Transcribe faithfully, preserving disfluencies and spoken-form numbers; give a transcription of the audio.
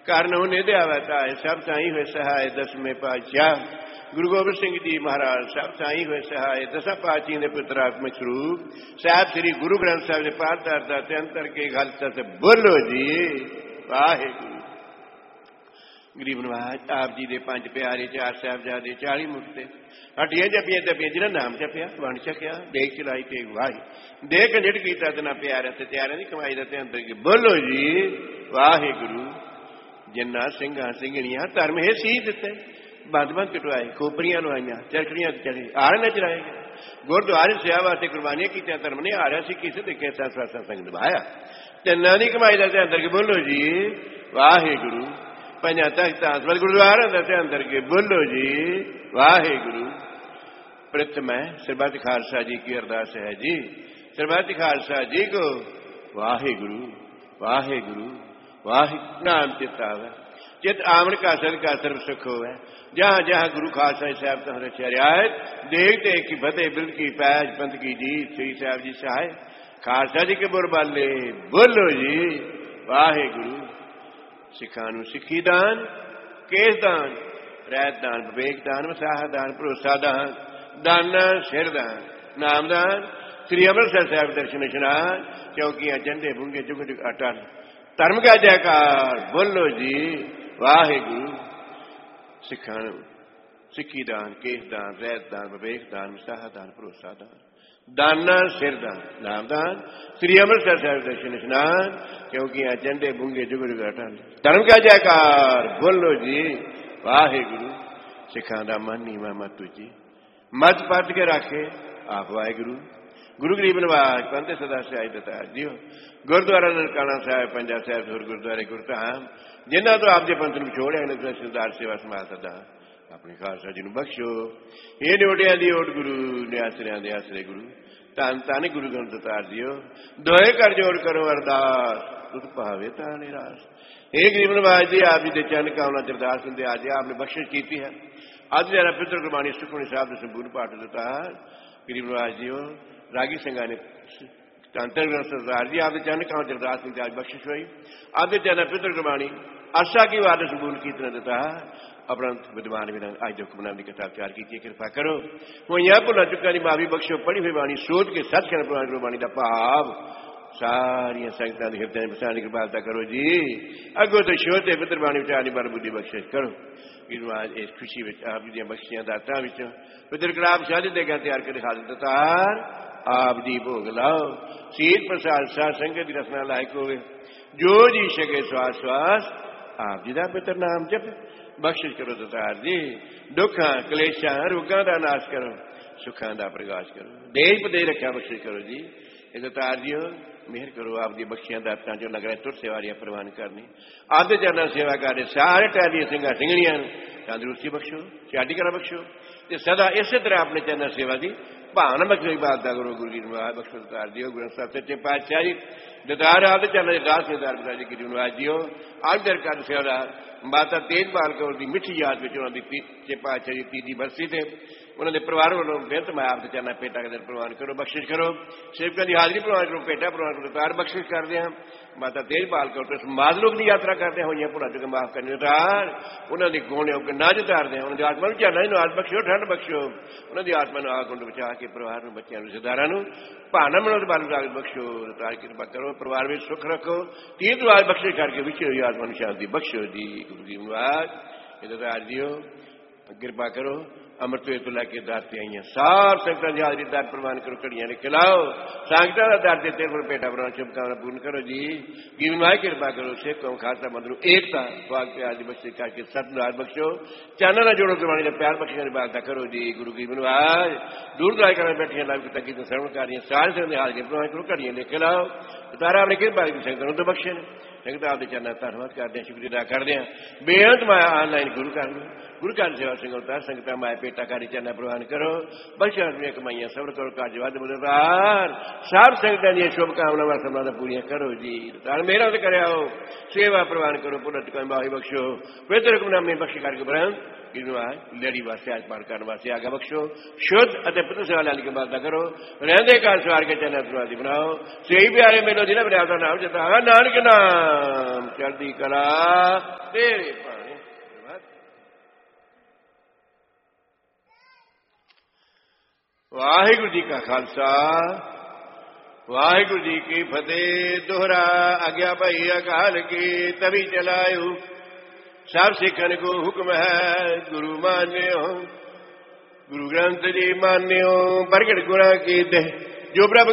ਕਰਨ ਹੁਨੇ ਦਿਆਵਾ ਧਾਏ ਸਭ ਸਾਈ ਹੋਏ ਸਹਾਏ ਦਸਵੇਂ ਪਾਤਸ਼ਾਹ ਗੁਰੂ ਗੋਬਿੰਦ ਸਿੰਘ ਜੀ ਮਹਾਰਾਜ ਸਭ ਸਾਈ ਹੋਏ ਸਹਾਏ ਦਸਾਂ ਪਾਤਸ਼ਾਹਾਂ ਦੇ ਪਿਤਰਾਤਮਕ ਸਰੂਪ ਸਾਹਿਬ ਸ੍ਰੀ ਗੁਰੂ ਗ੍ਰੰਥ ਸਾਹਿਬ ਦੇ ਪਾਠ ਕਰਦਾ ਤੇ ਅੰਤਰ ਕੇ ਗੱਲ ਤੇ ਬੋਲੋ ਜੀ ਵਾਹਿਗੁਰੂ। ਗਰੀਬ ਨਵਾਜ ਆਪ ਜੀ ਦੇ ਪੰਜ ਪਿਆਰੇ ਚਾਰ ਸਾਹਿਬਜ਼ਾਦੇ ਚਾਲੀ ਮੁਕਤੇ ਹੱਡੀਆਂ ਜਪੀਆਂ ਜਪੀਆਂ ਜਿਹਨਾਂ ਨਾਮ ਜਪਿਆ ਵੰਡ ਛਕਿਆ ਦੇਖ ਚਲਾਈ ਤੇ ਵਾਹੀ ਦੇਖ ਨਿੜ ਕੀਤਾ ਤੇ ਨਾ ਪਿਆਰਿਆ ਤੇ ਤਿਆਰਿਆਂ ਦੀ ਕਮਾਈ ਦਾ ਤੇ ਅੰਦਰ ਕੇ ਬੋਲੋ ਜੀ ਵਾਹਿਗੁਰੂ। ਜਿੰਨਾ ਸਿੰਘਾਂ ਸਿੰਘਣੀਆਂ ਧਰਮ ਹੈ ਸੀ ਦਿੱਤੇ ਬੰਦ ਬੰਦ ਕਟਵਾਏ ਖੋਪਰੀਆਂ ਲਵਾਈਆਂ ਚਰਖੜੀਆਂ ਚੜੇ ਆੜ ਨਚਰਾਏ ਗੁਰਦੁਆਰੇ ਸੇਵਾ ਵਾਸਤੇ ਕੁਰਬਾਨੀਆਂ ਕੀਤੀਆਂ ਧਰਮ ਨੇ ਆ ਰਿਹਾ ਸੀ ਕਿਸੇ ਤੇ ਕਿਸਾ ਸਾਸਾ ਸੰਗ ਨਿਭਾਇਆ ਤਿੰਨਾਂ ਦੀ ਕਮਾਈ ਦਾ ਤੇ ਅੰਦਰ ਕੇ ਬੋਲੋ ਜੀ ਵਾਹਿਗੁਰੂ। ਪੰਜਾਂ ਤਖਤਾਂ ਵੱਲ ਗੁਰਦੁਆਰਾ ਦਾ ਤੇ ਅੰਦਰ ਕੇ ਬੋਲੋ ਜੀ ਵਾਹਿਗੁਰੂ। प्रथम है सरबत खालसा जी की अरदास है जी सरबत खालसा जी को वाहिगुरु वाहिगुरू वाहिगुरू नाम चिताव चित आमन का सद का सर्व सुख हो है जहाँ जहाँ गुरु खालसा साहब तुम्हारे शरियात देखते कि फतेह बिल की पैज पंथ की जी श्री साहब जी सहाय खालसा जी के बुरबाले बोलो जी वाहिगुरू। सिखा नूं सिखी दान केस दान रैत दान विवेक दान वसाह दान भरोसा दान दाना सिरदान नामदान श्री अमृतसर साहब दर्शन इशनान चौकियां झंडे बूंगे जुग जुग अटल धर्म का जयकार बोलो जी वाहिगुरू। सिखा सिखी दान केस दान रैत दान विवेक दान वसाह दान भरोसा दान दाना सिरदान नामदान श्री अमृतसर साहब दर्शन इशनान चौकियां झंडे बूंगे जुग जुग अटल धर्म का जयकार बोलो जी वाहिगुरू। सिखा दा मन नीवा मत तुझी मत पट के रखे आप वाहिगुरू। गुरु गरीब नवाज पंथ सदा सियाई दतार जियो गुरुद्वारा ननकाना साहब पंजा साहब होर गुरुद्वारे गुरधाम जिन्हों तो आपके पंथ में छोड़िया ने सरदार सेवा संभाल सदा अपने खालसा जी बख्शो ये नोटिया की ओट गुरु ने आसरिया दे आसरे गुरु धन धन गुरु ग्रंथ दतार जियो दोए कर जोड़ करो अरदास तुत भावे ताने रास। ये गरीब नवाज जी आप जी के चरण कामना अरदास होंगे आज आपने बख्शिश की है ਅੱਜ ਜਰਾ ਪਿਤਰ ਗੁਰਬਾਣੀ ਸੁਖਮਨੀ ਸਾਹਿਬ ਦੇ ਸੰਪੂਰਨ ਪਾਠ ਦਿੱਤਾ ਗਰੀਬ ਨਵਾਜ ਜੀਓ ਰਾਗੀ ਸਿੰਘਾਂ ਨੇ ਧੰਤਰ ਗ੍ਰੰਥ ਸਰਦਾਰ ਜੀ ਆਪਦੇ ਚਰਨ ਕਮਲ ਚ ਅਰਦਾਸ ਵਿੱਚ ਅੱਜ ਬਖਸ਼ਿਸ਼ ਹੋਈ ਆਪਦੇ ਚਰਨ ਪਿਤਰ ਗੁਰਬਾਣੀ ਆਸ਼ਾ ਕੀ ਵਾਰ ਸੰਪੂਰਨ ਕੀਰਤਨ ਦਿੱਤਾ ਆਪਣਾ ਵਿਦਵਾਨ ਵਿਦਾਨ ਅੱਜ ਦੇ ਹੁਕਮਨਾਮੇ ਦੀ ਕਿਤਾਬ ਤਿਆਰ ਕੀਤੀ ਕਿਰਪਾ ਕਰੋ ਹੋਈਆਂ ਭੁੱਲਾਂ ਚੁੱਕਾਂ ਦੀ ਮਾਫੀ ਬਖਸ਼ੋ ਪੜ੍ਹੀ ਹੋਈ ਬਾਣੀ ਸੋਚ ਕੇ ਸੱਚਖੰਡ ਪ੍ਰਵਾਨ ਗੁਰਬਾਣੀ ਦਾ ਭਾਵ ਸਾਰੀਆਂ ਸੰਗਤਾਂ ਦੇ ਹਿਰਦਿਆਂ ਵਿੱਚ ਵਸਾਉਣ ਦੀ ਕਿਰਪਾਲਤਾ ਕਰੋ ਜੀ ਅੱਗੋਂ ਤੋਂ ਸ਼ੋਧੇ ਪਿਤਰ ਬਾਣੀ ਵਿਚਾਰੀ ਬਲ ਬੁੱਧੀ ਬਖਸ਼ਿਸ਼ ਕਰੋ। आज इस खुशी में आप जी बख्शियां दातां विचों पितर कलाम साझे दे तैयार कर हाजर दतार आप जी भोग लाओ सीत प्रसाद साध संगत की रसना लायक होवे जो जी सके श्वास श्वास आप जी का पितर नाम जप बख्शिश करो दतार जी दुखा कलेशा रोगां का नाश करो सुखां का प्रकाश करो देश प्रदेश रक्षा बख्शिश करो जी दतार जी मेहर करो आपकी बख्शियां दातां चो नगर तुर सेवारियां प्रवान करनी आपके चरणा सेवा करे सारे टहलियां सिंघा सिंघणियां तंदुरुस्ती बख्शो चाटी करा बख्शो ते सदा इस तरह अपने चरणा सेवा की भावना बख्शो इबादत करो गुरु जी नवाज बख्शो दतार जियो गुरु साहब सच्चे पातशाह जी दतार आपके चरणा दास निदार पिता जी गिरी नवाज जियो आज दर कर सेवादार माता तेजपाल कौर की मिठी याद में उन्होंने सच्चे पातशाह जी तीजी बरसी से उन्होंने परिवार वालों बेहद मैं आपसे चाहना पेटा का दर प्रवान करो बख्शिश करो सेवकों की हाजिरी प्रवान करो पेटा प्रवान करो तार बख्शिश कर दें माता तेजपाल कौर तो समाज लोग की यात्रा करते हुई भुला चुके माफ करने तार उन्होंने गोने होकर ना उतार दें उन्होंने आत्मा में चाहना ही आज बख्शो ठंड बख्शो उन्होंने आत्मा आ गुंड बचा के परिवार में बच्चों रिश्तेदारों भाना मनो बाल राग बख्शो तार कृपा करो परिवार में सुख रखो तीन दुआर बख्शिश करके विचो आत्मा शांति बख्शो जी गुरु जी नवाज जियो कृपा करो अमृत वे तो लैके दर से आई सार संगत की हाजरी दर प्रवान करो घड़िया ने खिलाओ संगत का दर देते पेटा प्रवान शुभकामना पूर्ण करो जी गिरमाए कृपा करो सिख कौम खालसा मंदरू एकता स्वाग प्यार की बख्शी करके सतनाथ बख्शो चैनल ना जोड़ो गुरबाणी का प्यार बख्शिया की बात करो जी गुरु की मनवाज दूर दराज कर बैठिया लाभ तकी तो श्रवण कर रही सारे संगत हाजरी प्रवान करो घड़िया ने खिलाओ तारा अपनी कृपा की संगत तो बख्शे ने संगत आपके चरणों धन्यवाद करते हैं शुक्रिया अदा करते हैं बेअंत माया ऑनलाइन गुरु कर लो गुरु घर सेवा संगता संगता माया पेटा कारी चरण प्रवान करो बख्शा कमाइया सबर करो कार्यवाद मुदतार सब संगता दी शुभकामनावां समाधान पूरी करो जी तार मेरा तो करे आओ सेवा प्रवान करो पुनः बाही बख्शो पवित्र हुक्मनामे बख्श करके ब्रह्म लड़ी वास्ते आज पाठ करने वास्ते आगे बख्शो शुद्ध अते पुत्र सेवा लाने की बात करो रहंदे काल सवार के चरण प्रवादी बनाओ सही प्यारे मेलो जिन्हें बना नाम जता नानक नाम ਨਾਮ ਚੜ੍ਹਦੀ ਕਲਾ ਤੇਰੇ ਭਾਣੇ। ਵਾਹਿਗੁਰੂ ਜੀ ਕਾ ਖਾਲਸਾ ਵਾਹਿਗੁਰੂ ਜੀ ਕੀ ਫਤਿਹ। ਦੋਹਰਾ ਆਗਿਆ ਭਾਈ ਅਕਾਲ ਕੀ ਤभी ਚਲਾਇਓ सब सिखन को हुक्म है गुरु मान्यो गुरु ग्रंथ जी मान्यो प्रगट गुणा की दे जो प्रभु